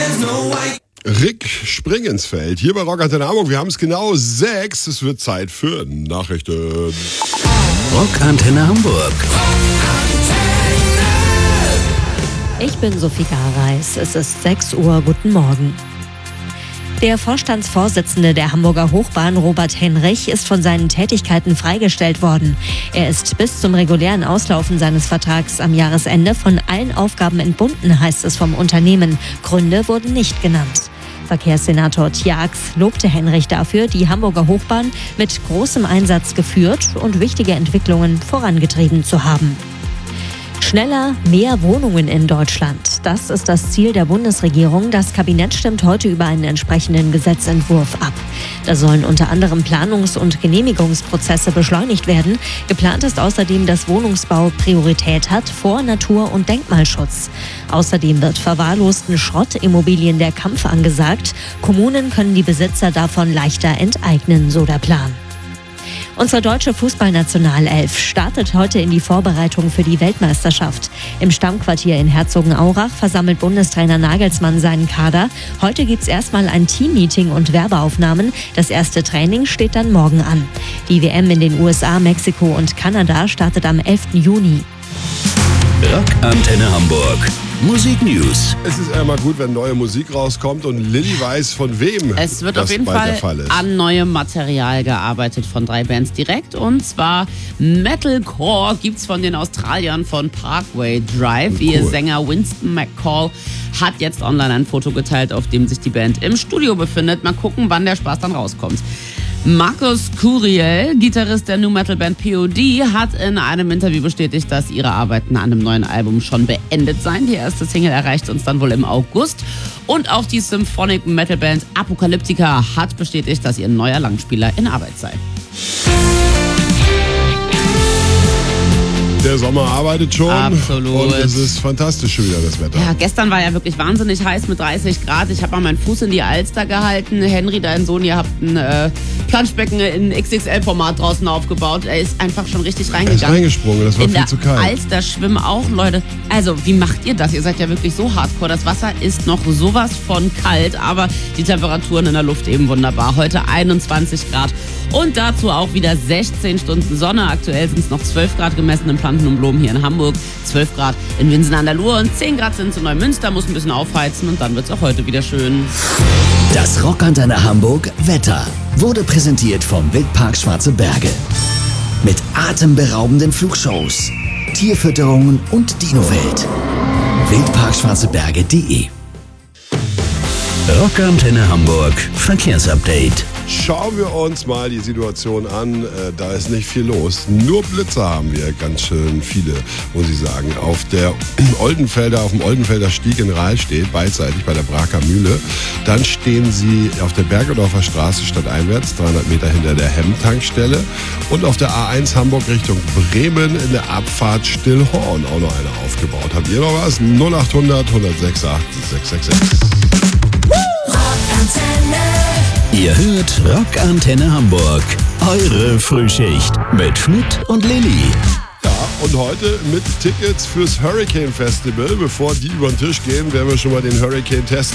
Rick Springensfeld hier bei Rockantenne Hamburg. Wir haben es genau 6. Es wird Zeit für Nachrichten. Rockantenne Hamburg. Ich bin Sophie Gareis. Es ist 6 Uhr. Guten Morgen. Der Vorstandsvorsitzende der Hamburger Hochbahn, Robert Henrich, ist von seinen Tätigkeiten freigestellt worden. Er ist bis zum regulären Auslaufen seines Vertrags am Jahresende von allen Aufgaben entbunden, heißt es vom Unternehmen. Gründe wurden nicht genannt. Verkehrssenator Tjax lobte Henrich dafür, die Hamburger Hochbahn mit großem Einsatz geführt und wichtige Entwicklungen vorangetrieben zu haben. Schneller, mehr Wohnungen in Deutschland. Das ist das Ziel der Bundesregierung. Das Kabinett stimmt heute über einen entsprechenden Gesetzentwurf ab. Da sollen unter anderem Planungs- und Genehmigungsprozesse beschleunigt werden. Geplant ist außerdem, dass Wohnungsbau Priorität hat vor Natur- und Denkmalschutz. Außerdem wird verwahrlosten Schrottimmobilien der Kampf angesagt. Kommunen können die Besitzer davon leichter enteignen, so der Plan. Unsere deutsche Fußballnationalelf startet heute in die Vorbereitung für die Weltmeisterschaft. Im Stammquartier in Herzogenaurach versammelt Bundestrainer Nagelsmann seinen Kader. Heute gibt's erstmal ein Teammeeting und Werbeaufnahmen. Das erste Training steht dann morgen an. Die WM in den USA, Mexiko und Kanada startet am 11. Juni. Rockantenne Hamburg. Musik News. Es ist einmal gut, wenn neue Musik rauskommt und Lilly weiß, von wem es wird das auf jeden bald der Fall Fall ist. an neuem Material gearbeitet von 3 Bands direkt. Und zwar Metalcore gibt's von den Australiern von Parkway Drive. Cool. Ihr Sänger Winston McCall hat jetzt online ein Foto geteilt, auf dem sich die Band im Studio befindet. Mal gucken, wann der Spaß dann rauskommt. Markus Curiel, Gitarrist der New Metal Band POD, hat in einem Interview bestätigt, dass ihre Arbeiten an einem neuen Album schon beendet seien. Die erste Single erreicht uns dann wohl im August. Und auch die Symphonic Metal Band Apocalyptica hat bestätigt, dass ihr neuer Langspieler in Arbeit sei. Der Sommer arbeitet schon. Absolut. Und es ist fantastisch schon wieder, das Wetter. Ja, gestern war ja wirklich wahnsinnig heiß mit 30 Grad. Ich habe mal meinen Fuß in die Alster gehalten. Henry, dein Sohn, ihr habt ein Planschbecken in XXL-Format draußen aufgebaut. Er ist einfach schon richtig reingegangen. Er ist reingesprungen, das war viel zu kalt. In der Alster schwimmen auch Leute. Also, wie macht ihr das? Ihr seid ja wirklich so hardcore. Das Wasser ist noch sowas von kalt, aber die Temperaturen in der Luft eben wunderbar. Heute 21 Grad und dazu auch wieder 16 Stunden Sonne. Aktuell sind es noch 12 Grad gemessen in Planten und Blom hier in Hamburg, 12 Grad in Winsen an der Luhr und 10 Grad sind es in Neumünster. Muss ein bisschen aufheizen und dann wird es auch heute wieder schön. Das Rockantenne Hamburg Wetter wurde präsentiert vom Wildpark Schwarze Berge. Mit atemberaubenden Flugshows, Tierfütterungen und Dinowelt. Wildparkschwarzeberge.de. Rockantenne Hamburg Verkehrsupdate. Schauen wir uns mal die Situation an. Da ist nicht viel los. Nur Blitzer haben wir, ganz schön viele, muss ich sagen. Auf dem Oldenfelder Stieg in Rahlstedt, beidseitig bei der Braker Mühle. Dann stehen sie auf der Bergedorfer Straße stadteinwärts, 300 Meter hinter der Hemm-Tankstelle. Und auf der A1 Hamburg Richtung Bremen in der Abfahrt Stillhorn auch noch eine aufgebaut. Habt ihr noch was? 0800 106 8666. Ihr hört Rockantenne Hamburg. Eure Frühschicht mit Schmidt und Lilly. Ja, und heute mit Tickets fürs Hurricane Festival. Bevor die über den Tisch gehen, werden wir schon mal den Hurricane testen.